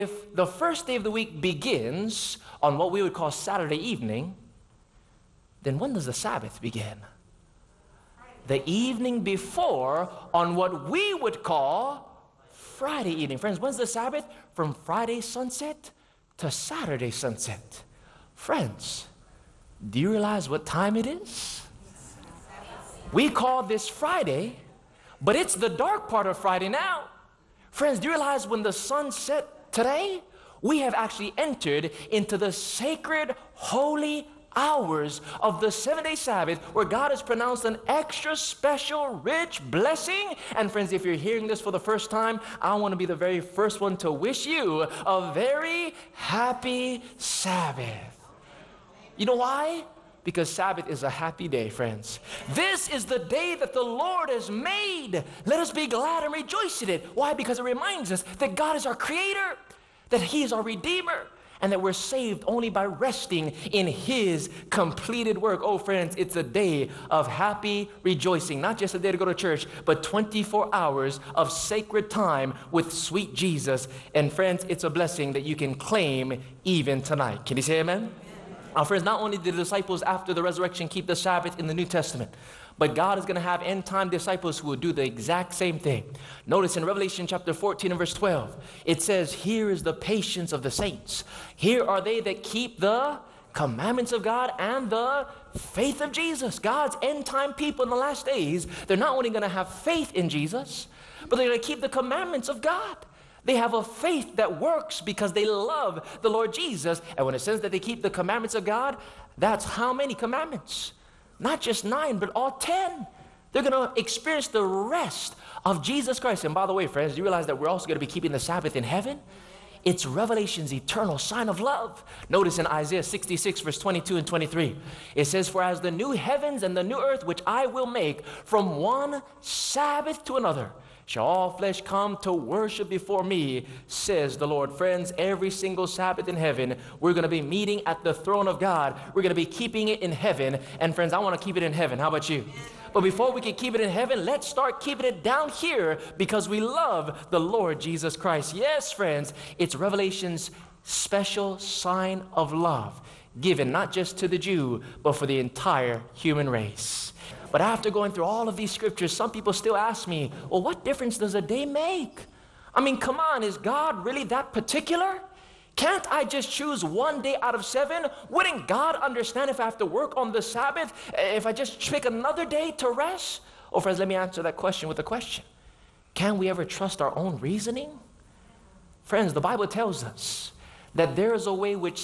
If the first day of the week begins on what we would call Saturday evening, then when does the Sabbath begin? The evening before on what we would call Friday evening. Friends, when's the Sabbath? From Friday sunset to Saturday sunset. Friends, do you realize what time it is? We call this Friday, but it's the dark part of Friday now. Friends, do you realize when the sun set today, we have actually entered into the sacred, holy hours of the 7-day Sabbath, where God has pronounced an extra special, rich blessing. And friends, if you're hearing this for the first time, I want to be the very first one to wish you a very happy Sabbath. You know why? Because Sabbath is a happy day, friends. This is the day that the Lord has made. Let us be glad and rejoice in it. Why? Because it reminds us that God is our creator, that He is our redeemer, and that we're saved only by resting in His completed work. Oh, friends, it's a day of happy rejoicing. Not just a day to go to church, but 24 hours of sacred time with sweet Jesus. And friends, it's a blessing that you can claim even tonight. Can you say amen? Our friends, not only did the disciples after the resurrection keep the Sabbath in the New Testament, but God is going to have end-time disciples who will do the exact same thing. Notice in Revelation chapter 14 and verse 12, it says, "Here is the patience of the saints. Here are they that keep the commandments of God and the faith of Jesus." God's end-time people in the last days, they're not only going to have faith in Jesus, but they're going to keep the commandments of God. They have a faith that works because they love the Lord Jesus. And when it says that they keep the commandments of God, that's how many commandments? Not just 9, but all 10. They're going to experience the rest of Jesus Christ. And by the way, friends, do you realize that we're also going to be keeping the Sabbath in heaven? It's Revelation's eternal sign of love. Notice in Isaiah 66, verse 22 and 23, it says, "For as the new heavens and the new earth which I will make from one Sabbath to another, shall all flesh come to worship before me, says the Lord." Friends, every single Sabbath in heaven, we're going to be meeting at the throne of God. We're going to be keeping it in heaven. And friends, I want to keep it in heaven. How about you? But before we can keep it in heaven, let's start keeping it down here because we love the Lord Jesus Christ. Yes, friends, it's Revelation's special sign of love, given not just to the Jew, but for the entire human race. But after going through all of these scriptures, some people still ask me, well, what difference does a day make? I mean, come on, is God really that particular? Can't I just choose one day out of 7? Wouldn't God understand if I have to work on the Sabbath, if I just pick another day to rest? Oh, friends, let me answer that question with a question. Can we ever trust our own reasoning? Friends, the Bible tells us that there is a way which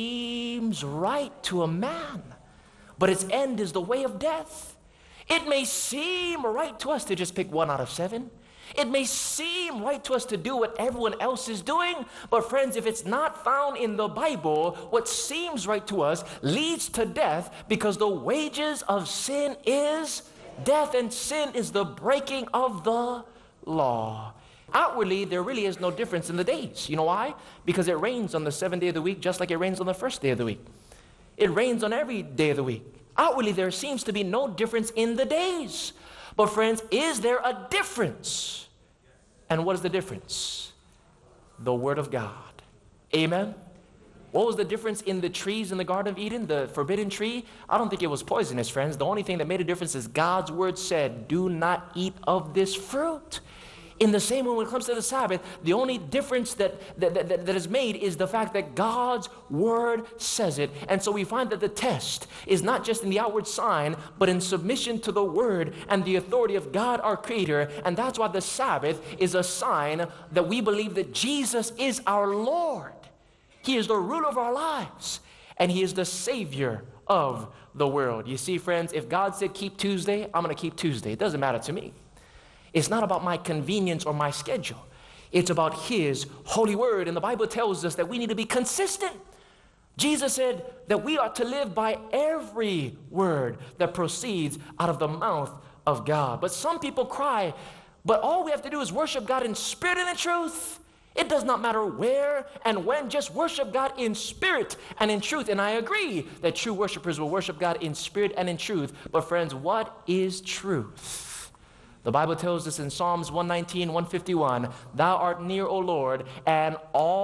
seems right to a man, but its end is the way of death. It may seem right to us to just pick 1 out of 7. It may seem right to us to do what everyone else is doing. But friends, if it's not found in the Bible, what seems right to us leads to death, because the wages of sin is death, and sin is the breaking of the law. Outwardly, there really is no difference in the days. You know why? Because it rains on the 7th day of the week just like it rains on the first day of the week. It rains on every day of the week. Outwardly, there seems to be no difference in the days. But friends, is there a difference? And what is the difference? The Word of God. Amen? What was the difference in the trees in the Garden of Eden, the forbidden tree? I don't think it was poisonous, friends. The only thing that made a difference is God's Word said, "Do not eat of this fruit." In the same way, when it comes to the Sabbath, the only difference that is made is the fact that God's Word says it. And so we find that the test is not just in the outward sign, but in submission to the Word and the authority of God, our Creator. And that's why the Sabbath is a sign that we believe that Jesus is our Lord. He is the ruler of our lives, and He is the Savior of the world. You see, friends, if God said keep Tuesday, I'm going to keep Tuesday. It doesn't matter to me. It's not about my convenience or my schedule. It's about His holy word. And the Bible tells us that we need to be consistent. Jesus said that we are to live by every word that proceeds out of the mouth of God. But some people cry, but all we have to do is worship God in spirit and in truth. It does not matter where and when, just worship God in spirit and in truth. And I agree that true worshipers will worship God in spirit and in truth. But friends, what is truth? The Bible tells us in Psalms 119, 151, "Thou art near, O Lord, and all